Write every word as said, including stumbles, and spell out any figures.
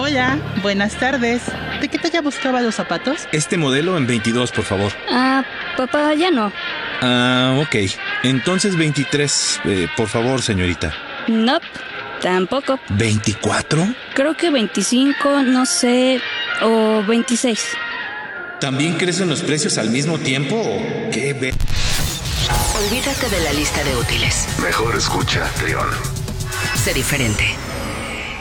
Hola, buenas tardes. ¿De qué talla buscaba los zapatos? Este modelo en veintidós, por favor. Ah, papá, ya no. Ah, ok. Entonces veintitrés, eh, por favor, señorita. No, tampoco. ¿veinticuatro? Creo que veinticinco, no sé, o veintiséis. ¿También crecen los precios al mismo tiempo o qué ve? Olvídate de la lista de útiles. Mejor escucha, Trión. Sé diferente.